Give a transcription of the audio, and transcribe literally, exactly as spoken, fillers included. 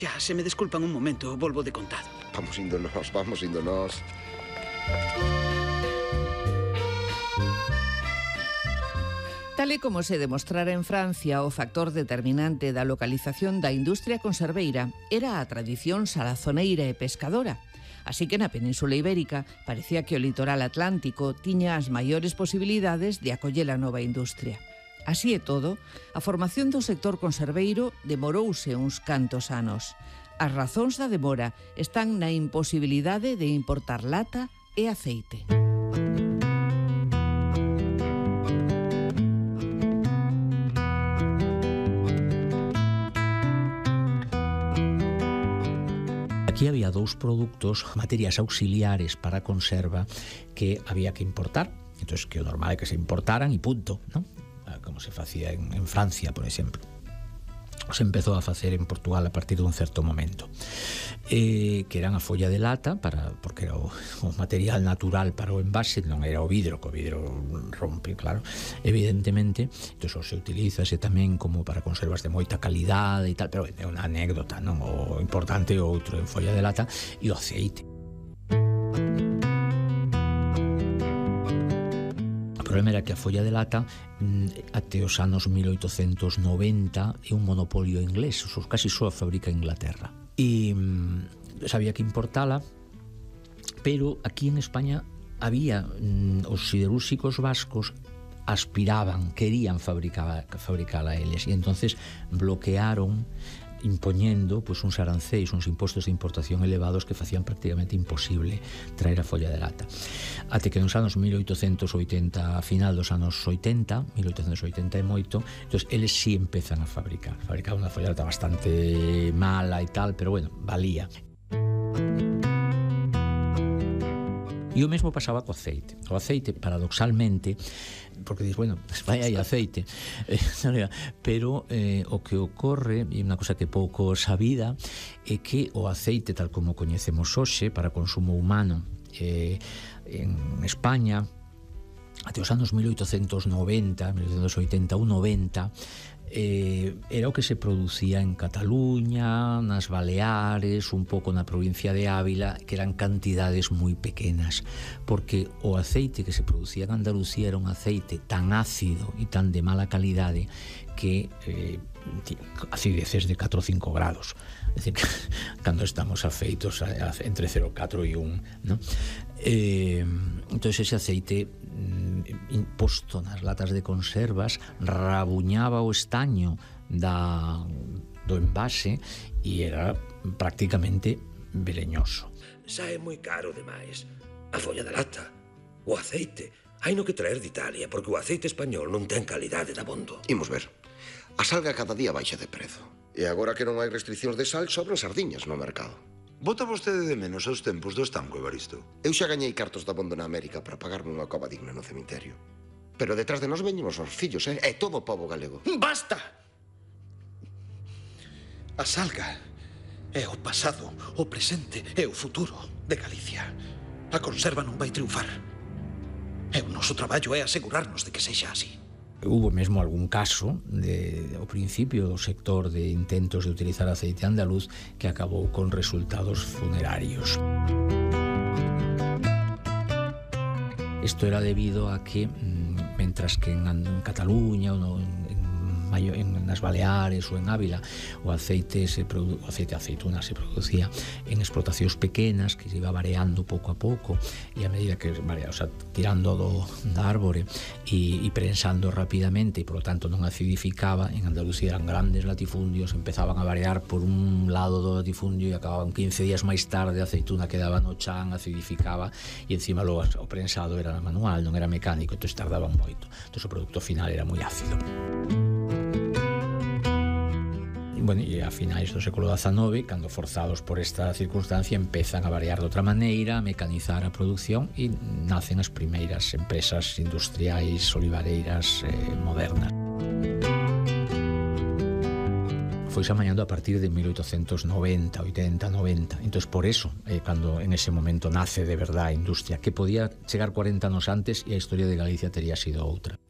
Ya, se me desculpan un momento, volvo de contado. Vamos indo nós, vamos indo nós. Tal e como se demostrara en Francia, o factor determinante da localización da industria conserveira era a tradición salazoneira e pescadora. Así que na Península Ibérica parecía que o litoral atlántico tiña as maiores posibilidades de acoller a nova industria. Así e todo, a formación do sector conserveiro demorouse uns cantos anos. As razóns da demora están na imposibilidade de importar lata e aceite. Aquí había dous produtos, materias auxiliares para a conserva, que había que importar. Entón, que o normal é que se importaran e punto, non? Como se facía en, en Francia, por exemplo. Se empezou a facer en Portugal a partir dun certo momento. Eh, que eran a folla de lata, para, porque era o, o material natural para o envase, non era o vidro, que o vidro rompe, claro, evidentemente. Entón, se utilízase tamén como para conservas de moita calidade e tal, pero é unha anécdota, non? O importante é o outro en folla de lata e o aceite. O problema era que a folla de lata até os anos mil oitocentos noventa é un monopolio inglés, casi só a fabrica Inglaterra, e sabía que importala, pero aquí en España había os siderúrxicos vascos aspiraban, querían fabricar, fabricala eles, e entonces bloquearon impoñendo pois, uns aranceis, uns impostos de importación elevados que facían prácticamente imposible traer a folla de lata. Até que nos anos mil oitocentos oitenta, a final dos anos oitenta, mil oitocentos oitenta e moito, entón, eles sí empezan a fabricar. Fabricaban unha folla de lata bastante mala e tal, pero bueno, valía. E o mesmo pasaba co aceite. O aceite, paradoxalmente, porque dis, bueno, vai aí aceite, pero eh, o que ocorre, e unha cosa que pouco sabida, é que o aceite, tal como coñecemos hoxe, para consumo humano eh, en España, até os anos mil oitocentos noventa, mil oitocentos oitenta e un noventa, eh, era o que se producía en Cataluña, nas Baleares, un pouco na provincia de Ávila, que eran cantidades moi pequenas, porque o aceite que se producía en Andalucía era un aceite tan ácido e tan de mala calidade que eh, acideces de catro ou cinco grados. É dicir, cando estamos afeitos a, a, entre cero vírgula catro e un, non? Eh, entón ese aceite mm, imposto nas latas de conservas rabuñaba o estaño da, do envase e era prácticamente veleñoso. Sae moi caro demais a folla de lata, o aceite. Hai no que traer de Italia, porque o aceite español non ten calidade de abondo. Imos ver. A salga cada día baixa de prezo. E agora que non hai restriccións de sal, sobran sardiñas no mercado. Bota vostede de menos os tempos do estanco, Evaristo? Eu xa gañei cartos de abondo na América para pagarme unha cova digna no cemiterio. Pero detrás de nós veñen os fillos, eh? É todo o pobo galego. Basta! A salga é o pasado, o presente e o futuro de Galicia. A conserva non vai triunfar. E o noso traballo é asegurarnos de que sexa así. Hubo mesmo algún caso de, ao principio do sector de intentos de utilizar aceite andaluz que acabou con resultados funerarios. Isto era debido a que, mentras que en, en Cataluña ou en, en, en nas Baleares ou en Ávila o aceite se produ, o aceite de aceituna se producía en explotacións pequenas que se iba variando pouco a pouco e a medida que varia, o sea, tirando do, da árbore e, e prensando rapidamente e por lo tanto non acidificaba. En Andalucía eran grandes latifundios, empezaban a variar por un lado do latifundio e acababan quince días máis tarde a aceituna quedaba no chan, acidificaba e encima logo o prensado era manual, non era mecánico, entón tardaban moito, entón o produto final era moi ácido. Bueno, e a finais do século dezanove, cando forzados por esta circunstancia, empezan a variar de outra maneira, a mecanizar a produción e nacen as primeiras empresas industriais olivareiras eh, modernas. Foi amañando a partir de mil oitocentos noventa, oitenta, noventa. Entón, por eso, eh, cando en ese momento nace de verdade a industria, que podía chegar cuarenta anos antes e a historia de Galicia tería sido outra.